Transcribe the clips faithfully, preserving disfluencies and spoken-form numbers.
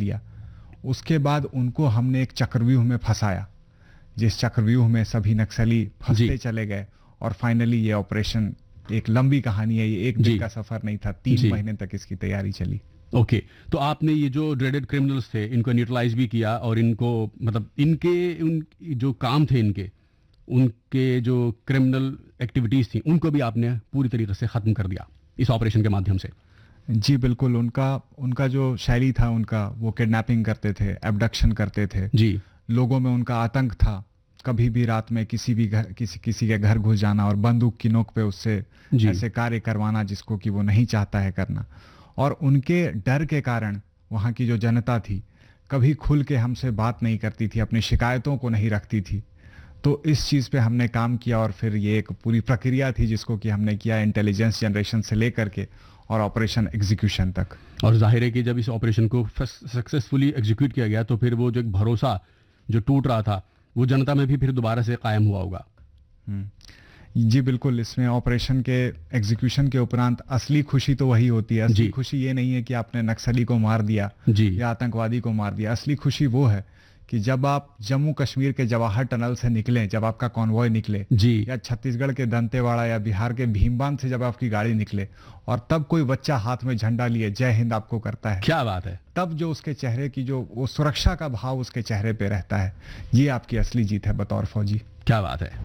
लिया। उसके बाद उनको हमने एक चक्रव्यूह में फंसाया, जिस चक्रव्यूह में सभी नक्सली फंसते चले गए और फाइनली ये ऑपरेशन, एक लंबी कहानी है ये, एक दिन का सफर नहीं था, तीन महीने तक इसकी तैयारी चली। ओके okay, तो आपने ये जो ड्रेडेड क्रिमिनल्स थे इनको न्यूट्रलाइज भी किया और इनको मतलब इनके उन जो काम थे इनके उनके जो क्रिमिनल एक्टिविटीज थी उनको भी आपने पूरी तरीके से खत्म कर दिया इस ऑपरेशन के माध्यम से। जी बिल्कुल, उनका उनका जो शैली था उनका, वो किडनैपिंग करते थे, एब्डक्शन करते थे जी, लोगों में उनका आतंक था। कभी भी रात में किसी भी घर किसी किसी के घर घुस जाना और बंदूक की नोक पे उससे ऐसे कार्य करवाना जिसको कि वो नहीं चाहता है करना। और उनके डर के कारण वहाँ की जो जनता थी कभी खुल के हमसे बात नहीं करती थी, अपनी शिकायतों को नहीं रखती थी। तो इस चीज़ पे हमने काम किया और फिर ये एक पूरी प्रक्रिया थी जिसको कि हमने किया इंटेलिजेंस जनरेशन से लेकर के और ऑपरेशन एग्जीक्यूशन तक। और जाहिर है कि जब इस ऑपरेशन को सक्सेसफुली एग्जीक्यूट किया गया तो फिर वो जो एक भरोसा जो टूट रहा था वो जनता में भी फिर दोबारा से कायम हुआ होगा। जी बिल्कुल, इसमें ऑपरेशन के एग्जीक्यूशन के उपरांत असली खुशी तो वही होती है। असली खुशी ये नहीं है कि आपने नक्सली को मार दिया या आतंकवादी को मार दिया। असली खुशी वो है कि जब आप जम्मू कश्मीर के जवाहर टनल से निकले, जब आपका कॉन्वॉय निकले, जी, या छत्तीसगढ़ के दंतेवाड़ा या बिहार के भीमबांध से जब आपकी गाड़ी निकले और तब कोई बच्चा हाथ में झंडा लिए जय हिंद आपको करता है, क्या बात है, तब जो उसके चेहरे की जो वो सुरक्षा का भाव उसके चेहरे पे रहता है, ये आपकी असली जीत है बतौर फौजी। क्या बात है।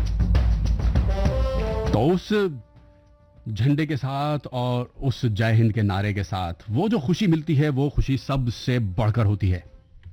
तो उस झंडे के साथ और उस जय हिंद के नारे के साथ वो जो खुशी मिलती है वो खुशी सबसे बढ़कर होती है।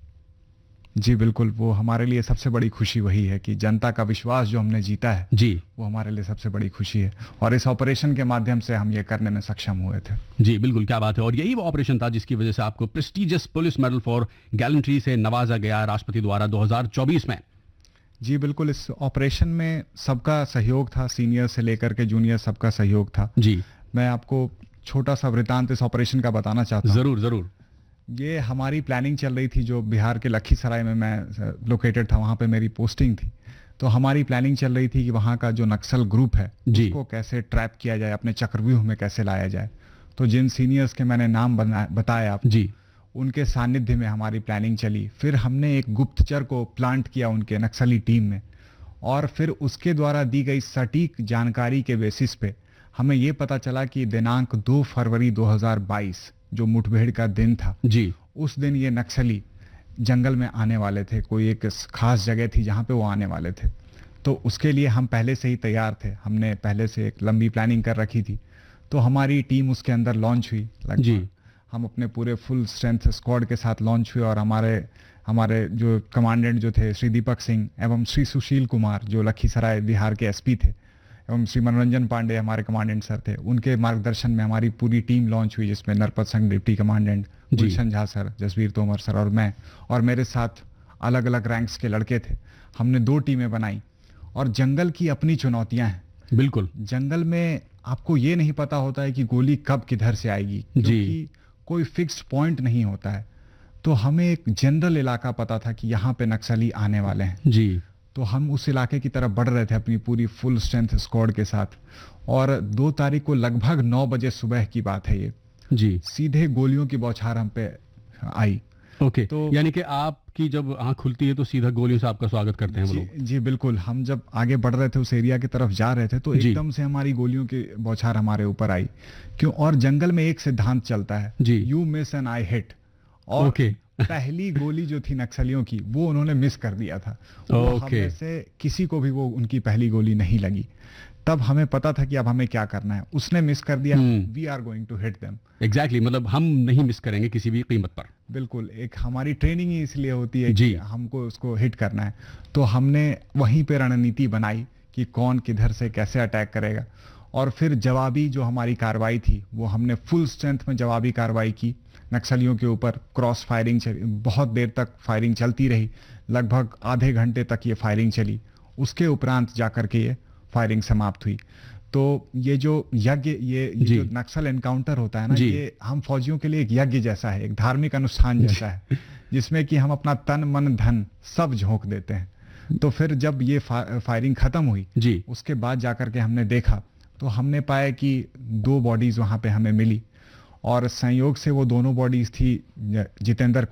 जी बिल्कुल, वो हमारे लिए सबसे बड़ी खुशी वही है कि जनता का विश्वास जो हमने जीता है जी, वो हमारे लिए सबसे बड़ी खुशी है और इस ऑपरेशन के माध्यम से हम ये करने में सक्षम हुए थे। जी बिल्कुल, क्या बात है। और यही वो ऑपरेशन था जिसकी वजह से आपको prestigious police medal for gallantry से नवाजा गया राष्ट्रपति द्वारा दो हज़ार चौबीस में। जी बिल्कुल, इस ऑपरेशन में सबका सहयोग था, सीनियर से लेकर के जूनियर सबका सहयोग था। जी, मैं आपको छोटा सा वृतांत इस ऑपरेशन का बताना चाहता हूँ। जरूर जरूर। ये हमारी प्लानिंग चल रही थी, जो बिहार के लखीसराय में मैं लोकेटेड था, वहाँ पे मेरी पोस्टिंग थी। तो हमारी प्लानिंग चल रही थी कि वहाँ का जो नक्सल ग्रुप है उसको कैसे ट्रैप किया जाए, अपने चक्रव्यूह में कैसे लाया जाए। तो जिन सीनियर्स के मैंने नाम बताए आप जी, उनके सानिध्य में हमारी प्लानिंग चली। फिर हमने एक गुप्तचर को प्लांट किया उनके नक्सली टीम में और फिर उसके द्वारा दी गई सटीक जानकारी के बेसिस पे हमें ये पता चला कि दिनांक दो फरवरी दो हज़ार बाईस जो मुठभेड़ का दिन था जी, उस दिन ये नक्सली जंगल में आने वाले थे। कोई एक खास जगह थी जहाँ पे वो आने वाले थे। तो उसके लिए हम पहले से ही तैयार थे, हमने पहले से एक लंबी प्लानिंग कर रखी थी। तो हमारी टीम उसके अंदर लॉन्च हुई। जी, हम अपने पूरे फुल स्ट्रेंथ स्क्वाड के साथ लॉन्च हुए और हमारे हमारे जो कमांडेंट जो थे श्री दीपक सिंह एवं श्री सुशील कुमार जो लखीसराय बिहार के एसपी थे एवं श्री मनोरंजन पांडे हमारे कमांडेंट सर थे, उनके मार्गदर्शन में हमारी पूरी टीम लॉन्च हुई जिसमें नरपत संघ डिप्टी कमांडेंट, गुलशन झा सर, जसवीर तोमर सर और मैं और मेरे साथ अलग अलग रैंक्स के लड़के थे। हमने दो टीमें बनाई और जंगल की अपनी चुनौतियां हैं। बिल्कुल, जंगल में आपको ये नहीं पता होता है कि गोली कब किधर से आएगी, क्योंकि कोई फिक्स्ड पॉइंट नहीं होता है। तो हमें एक जनरल इलाका पता था कि यहाँ पे नक्सली आने वाले हैं जी। तो हम उस इलाके की तरफ बढ़ रहे थे अपनी पूरी फुल स्ट्रेंथ स्क्वाड के साथ। और दो तारीख को लगभग नौ बजे सुबह की बात है ये जी, सीधे गोलियों की बौछार हम पे आई। ओके, तो यानी कि आपकी जब आंख खुलती है तो सीधा गोलियों से आपका स्वागत करते हैं वो लोग। जी बिल्कुल, हम जब आगे बढ़ रहे थे उस एरिया की तरफ जा रहे थे तो एकदम से हमारी गोलियों की बौछार हमारे ऊपर आई। क्यों? और जंगल में एक सिद्धांत चलता है, you miss and I hit. और ओके। पहली गोली जो थी नक्सलियों की वो उन्होंने मिस कर दिया था। ओके। हम में से किसी को भी वो उनकी पहली गोली नहीं लगी। तब हमें पता था कि अब हमें क्या करना है। उसने मिस कर दिया, we are going to hit them. Exactly, मतलब हम नहीं मिस करेंगे किसी भी कीमत पर। बिल्कुल, एक हमारी ट्रेनिंग ही इसलिए होती है कि हमको उसको हिट करना है। तो हमने वहीं पे रणनीति बनाई कि कौन किधर से कैसे अटैक करेगा। और फिर जवाबी जो हमारी कार्रवाई थी वो हमने फुल स्ट्रेंथ में जवाबी कार्रवाई की नक्सलियों के ऊपर। क्रॉस फायरिंग चली, बहुत देर तक फायरिंग चलती रही, लगभग आधे घंटे तक ये फायरिंग चली। उसके उपरांत जाकर के ये फायरिंग समाप्त हुई। तो ये जो यज्ञ ये, ये जो नक्सल एनकाउंटर होता है ना, ये हम फौजियों के लिए एक यज्ञ जैसा है, एक धार्मिक अनुष्ठान जैसा है जिसमें कि हम अपना तन मन धन सब झोंक देते हैं। तो फिर जब ये फा, फायरिंग खत्म हुई जी। उसके बाद जाकर के हमने देखा तो हमने पाया कि दो बॉडीज वहां पे हमें मिली और संयोग से वो दोनों बॉडीज थी जितेंद्र